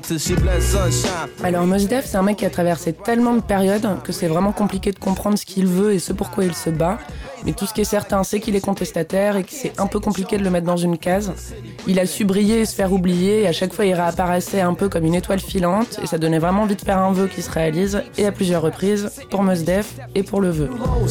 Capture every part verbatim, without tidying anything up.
Alors Mos Def, c'est un mec qui a traversé tellement de périodes que c'est vraiment compliqué de comprendre ce qu'il veut et ce pourquoi il se bat. Mais tout ce qui est certain, c'est qu'il est contestataire et que c'est un peu compliqué de le mettre dans une case. Il a su briller et se faire oublier, et à chaque fois il réapparaissait un peu comme une étoile filante, et ça donnait vraiment envie de faire un vœu qui se réalise, et à plusieurs reprises, pour Mos Def et pour le vœu.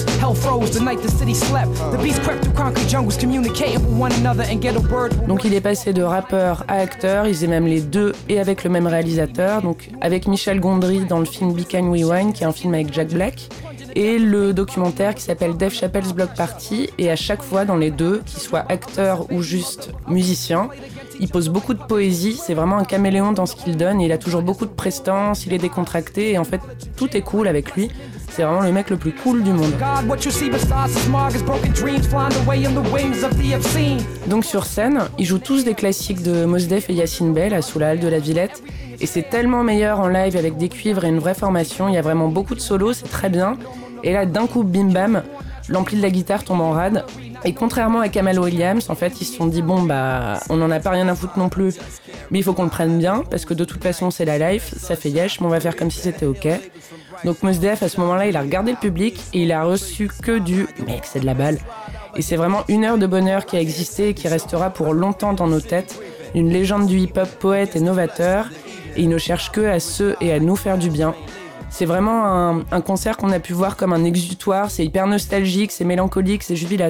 Donc il est passé de rappeur à acteur, il faisait même les deux et avec le même réalisateur, donc avec Michel Gondry dans le film Be Kind We Wine, qui est un film avec Jack Black, et le documentaire qui s'appelle Dave Chappelle's Block Party, et à chaque fois dans les deux, qu'il soit acteur ou juste musicien, il pose beaucoup de poésie, c'est vraiment un caméléon dans ce qu'il donne, et il a toujours beaucoup de prestance, il est décontracté, et en fait tout est cool avec lui. C'est vraiment le mec le plus cool du monde. Donc sur scène, ils jouent tous des classiques de Mos Def et Yasiin Bey, là sous la halle de la Villette. Et c'est tellement meilleur en live avec des cuivres et une vraie formation. Il y a vraiment beaucoup de solos, c'est très bien. Et là, d'un coup, bim bam, l'ampli de la guitare tombe en rade. Et contrairement à Kamal Williams, en fait, ils se sont dit, bon, bah, on n'en a pas rien à foutre non plus, mais il faut qu'on le prenne bien, parce que de toute façon, c'est la life, ça fait yesh, mais on va faire comme si c'était ok. Donc Mos Def, à ce moment-là, il a regardé le public et il a reçu que du « mec, c'est de la balle ». Et c'est vraiment une heure de bonheur qui a existé et qui restera pour longtemps dans nos têtes. Une légende du hip-hop, poète et novateur, et il ne cherche que à se et à nous faire du bien. C'est vraiment un, un concert qu'on a pu voir comme un exutoire, c'est hyper nostalgique, c'est mélancolique, c'est jubilatoire.